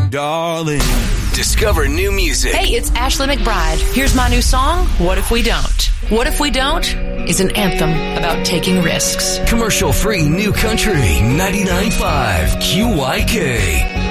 darling. Discover new music. Hey, it's Ashley McBride. Here's my new song, What If We Don't? What If We Don't is an anthem about taking risks. Commercial-free new country, 99.5 QYK.